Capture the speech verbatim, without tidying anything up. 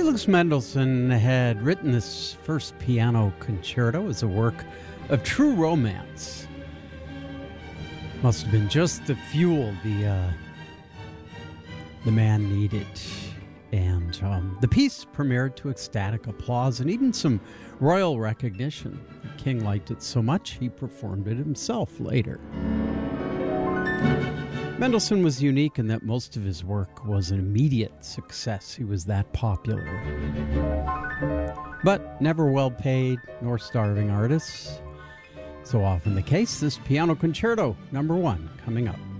Felix Mendelssohn had written this first piano concerto as a work of true romance. Must have been just the fuel the uh, the man needed. And um, the piece premiered to ecstatic applause and even some royal recognition. The king liked it so much, he performed it himself later. Mendelssohn was unique in that most of his work was an immediate success. He was that popular. But never well paid nor starving artists. So often the case, this piano concerto, number one, coming up.